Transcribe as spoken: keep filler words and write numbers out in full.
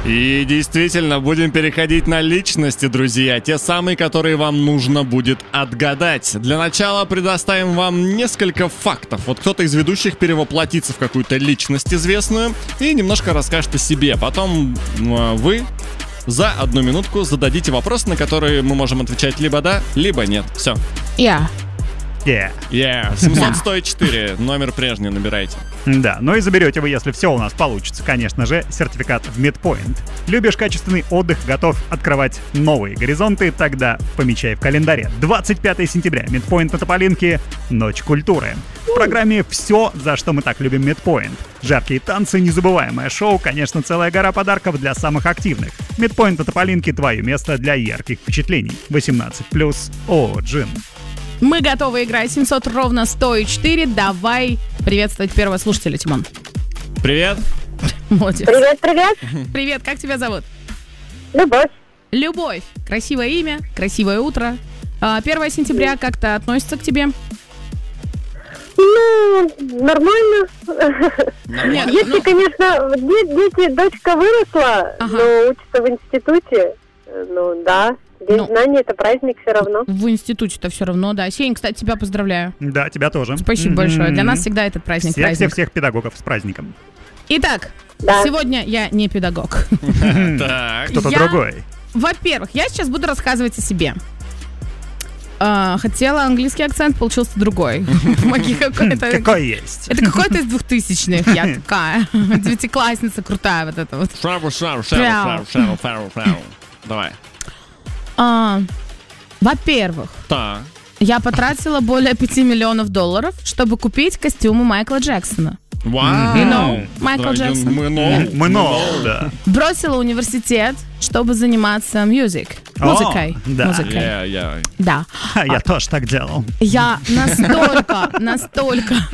И действительно, будем переходить на личности, друзья. Те самые, которые вам нужно будет отгадать. Для начала предоставим вам несколько фактов. Вот кто-то из ведущих перевоплотится в какую-то личность известную и немножко расскажет о себе. Потом вы за одну минутку зададите вопрос, на который мы можем отвечать либо да, либо нет. Все. Я. Yeah. Yeah. семьсот сто четыре. Номер прежний набирайте. Да, ну и заберете вы, если все у нас получится, конечно же, сертификат в Медпоинт. Любишь качественный отдых, готов открывать новые горизонты? Тогда помечай в календаре. двадцать пятого сентября. Медпоинт на Тополинке. Ночь культуры. В программе все, за что мы так любим Медпоинт. Жаркие танцы, незабываемое шоу, конечно, целая гора подарков для самых активных. Медпоинт на Тополинке — твое место для ярких впечатлений. восемнадцать плюс. О, Джин. Мы готовы играть. семьсот ровно сто четыре. Давай приветствовать первого слушателя, Тимон. Привет. Молодец. Привет, привет. Привет, как тебя зовут? Любовь. Любовь. Красивое имя, красивое утро. первого сентября как-то относится к тебе? Ну, нормально. Нет, Если, ну- конечно, де- дети, дочка выросла, Ага. но учится в институте, ну да, День Ну. знаний — это праздник все равно. В институте-то все равно, да. Сень, кстати, тебя поздравляю. Да, тебя тоже. Спасибо М-м. большое. Для нас всегда этот праздник Всех, праздник. всех, всех педагогов с праздником. Итак, Да. сегодня я не педагог. Так. Кто-то Я- другой. Во-первых, я сейчас буду рассказывать о себе. А, хотела английский акцент, получился другой. Помоги, какой это. Какой есть. Это какой-то из двухтысячных. Я такая девятиклассница крутая вот эта вот. Шару, шару, шару, шару, шару, шару, шару. Давай. А, Во-первых, Так. я потратила более пяти миллионов долларов, чтобы купить костюмы Майкла Джексона. Вау. You know, Майкл Да, Джексон. Мы know. Мы но, да. Бросила университет, чтобы заниматься мюзик. О, Музыкой. да. Музыкой. Yeah, yeah. Да. Ха, Я тоже так делал. Я настолько, настолько